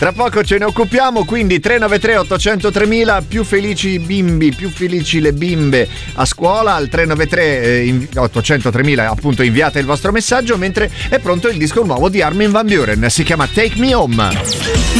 Tra poco ce ne occupiamo, quindi 393 800 3000, più felici i bimbi, più felici le bimbe a scuola. Al 393 800 3000 appunto inviate il vostro messaggio, mentre è pronto il disco nuovo di Armin van Buuren, si chiama Take Me Home.